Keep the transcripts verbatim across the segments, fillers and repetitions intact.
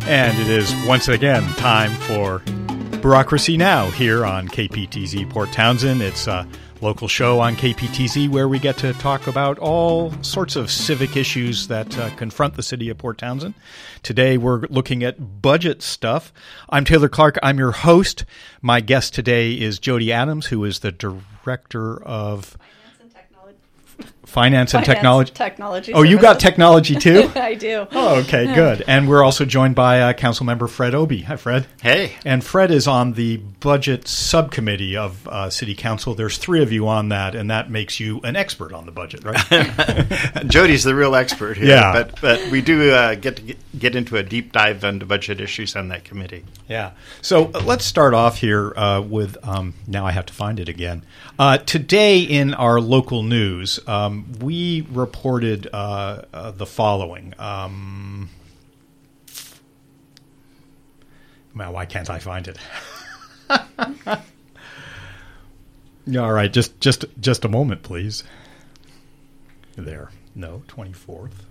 And it is once again time for Bureaucracy Now! Here on K P T Z Port Townsend. It's a local show on K P T Z where we get to talk about all sorts of civic issues that uh, confront the city of Port Townsend. Today we're looking at budget stuff. I'm Taylor Clark. I'm your host. My guest today is Jody Adams, who is the Director of Finance and Finance Technology. Technology. Oh, you got technology too? I do. Oh, okay, good. And we're also joined by uh, Councilmember Fred Obie. Hi, Fred. Hey. And Fred is on the budget subcommittee of uh, City Council. There's three of you on that, and that makes you an expert on the budget, right? Jody's the real expert here. Yeah. But, but we do uh, get to get, get into a deep dive into budget issues on that committee. Yeah. So uh, let's start off here uh, with, um, now I have to find it again. Uh, today in our local news, um, we reported uh, uh, the following. Um, well, why can't I find it? All right, just just just a moment, please. There. No, twenty-fourth.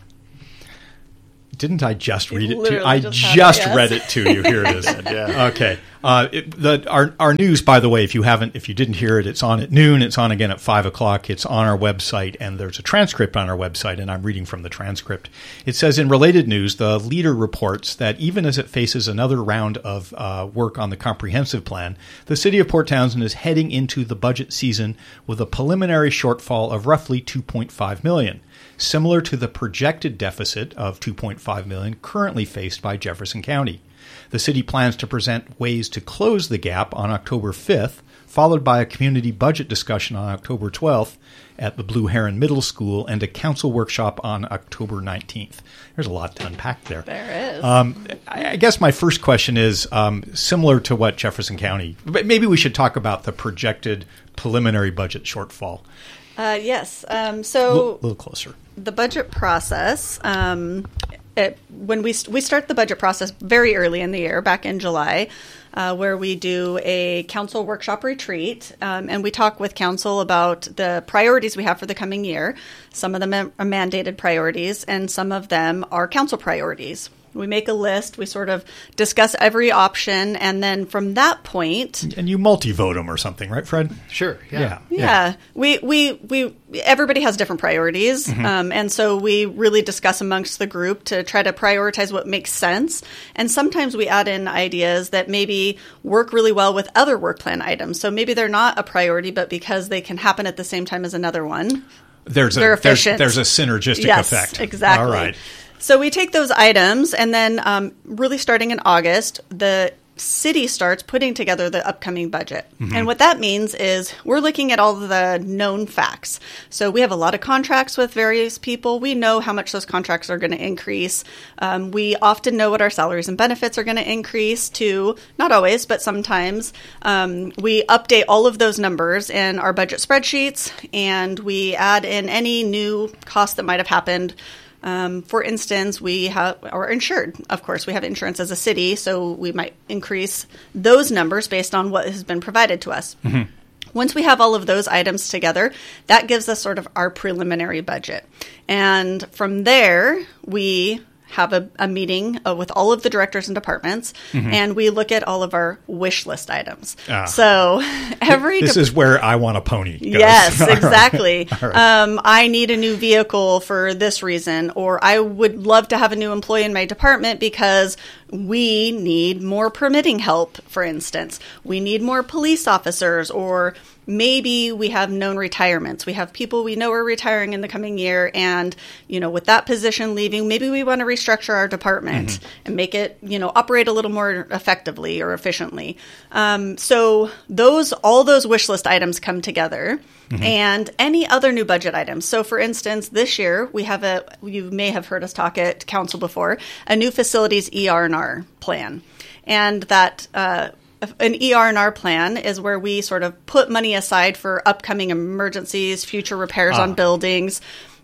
Didn't I just read it to you? I just, just it, yes. read it to you. Here it is. Yeah. Okay. Uh, it, the, our, our news, by the way, if you haven't, if you didn't hear it, it's on at noon. It's on again at five o'clock. It's on our website, and there's a transcript on our website, and I'm reading from the transcript. It says, in related news, the leader reports that even as it faces another round of uh, work on the comprehensive plan, the city of Port Townsend is heading into the budget season with a preliminary shortfall of roughly two point five million dollars. Similar to the projected deficit of two point five million dollars currently faced by Jefferson County. The city plans to present ways to close the gap on October fifth, followed by a community budget discussion on October twelfth at the Blue Heron Middle School and a council workshop on October nineteenth. There's a lot to unpack there. There is. Um, I guess my first question is um, similar to what Jefferson County, but maybe we should talk about the projected preliminary budget shortfall. Uh, yes. Um, so a little, little closer. The budget process, um, it, when we we start the budget process very early in the year, back in July, uh, where we do a council workshop retreat, um, and we talk with council about the priorities we have for the coming year. Some of them are mandated priorities, and some of them are council priorities. We make a list, we sort of discuss every option, and then from that point... And you multi-vote them or something, right, Fred? Sure, yeah. Yeah, yeah. yeah. We, we, we, everybody has different priorities, mm-hmm. um, and so we really discuss amongst the group to try to prioritize what makes sense, and sometimes we add in ideas that maybe work really well with other work plan items. So maybe they're not a priority, but because they can happen at the same time as another one, there's they're a, there's, efficient. There's a synergistic yes, effect. Exactly. All right. So we take those items, and then um, really starting in August, the city starts putting together the upcoming budget. Mm-hmm. And what that means is we're looking at all of the known facts. So we have a lot of contracts with various people. We know how much those contracts are going to increase. Um, we often know what our salaries and benefits are going to increase to, not always, but sometimes. Um, we update all of those numbers in our budget spreadsheets, and we add in any new costs that might have happened. Um, for instance, we have, are insured. Of course, we have insurance as a city, so we might increase those numbers based on what has been provided to us. Mm-hmm. Once we have all of those items together, that gives us sort of our preliminary budget. And from there, we have a, a meeting uh, with all of the directors and departments, mm-hmm. and we look at all of our wish list items. Ah. So every this de- is where I want a pony goes. Yes, exactly. All right. um, I need a new vehicle for this reason, or I would love to have a new employee in my department because we need more permitting help, for instance. We need more police officers, or maybe we have known retirements. We have people we know are retiring in the coming year, and, you know, with that position leaving, maybe we want to restructure our department mm-hmm. and make it, you know, operate a little more effectively or efficiently. Um, so those, all those wish list items come together. Mm-hmm. And any other new budget items. So, for instance, this year we have a, you may have heard us talk at council before, a new facilities E R and R plan. And that uh, an E R and R plan is where we sort of put money aside for upcoming emergencies, future repairs ah. on buildings.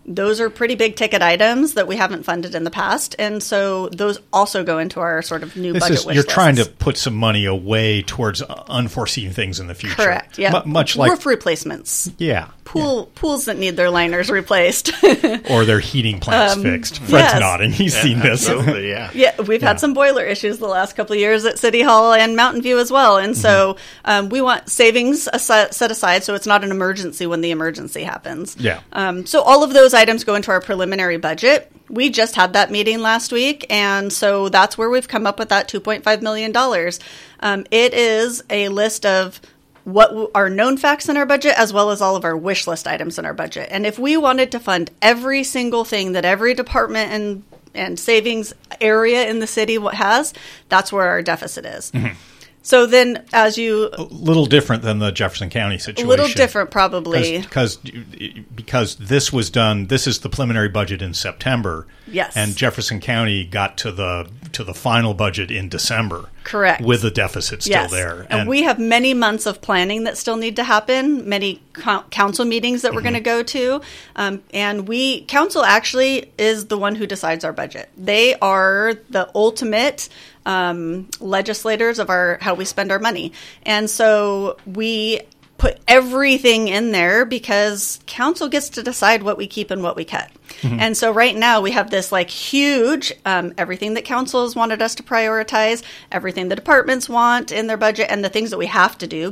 those are pretty big ticket items that we haven't funded in the past. And so those also go into our sort of new this budget is, wish You're lists. trying to put some money away towards unforeseen things in the future. Correct, yeah. M- much like roof replacements. Yeah. Pool yeah. Pools that need their liners replaced. Or their heating plants um, fixed. Fred's yes. nodding. He's yeah, seen this. Absolutely, yeah. Yeah, we've Yeah. had some boiler issues the last couple of years at City Hall and Mountain View as well. And so um, we want savings set aside so it's not an emergency when the emergency happens. Yeah. Um, so all of those items go into our preliminary budget. We just had that meeting last week, and so that's where we've come up with that two point five million dollars. Um, it is a list of what w- are known facts in our budget as well as all of our wish list items in our budget. And if we wanted to fund every single thing that every department and, and savings area in the city has, that's where our deficit is. Mm-hmm. So then, as you... A little different than the Jefferson County situation. A little different, probably. Because because this was done, this is the preliminary budget in September. Yes. And Jefferson County got to the to the final budget in December. Correct. With the deficit still yes. there. And, and we have many months of planning that still need to happen, many co- council meetings that we're mm-hmm. going to go to. Um, and we, council actually is the one who decides our budget. They are the ultimate um, legislators of our how we spend our money. And so we put everything in there because council gets to decide what we keep and what we cut. Mm-hmm. And so right now we have this like huge, um, everything that council has wanted us to prioritize, everything the departments want in their budget, and the things that we have to do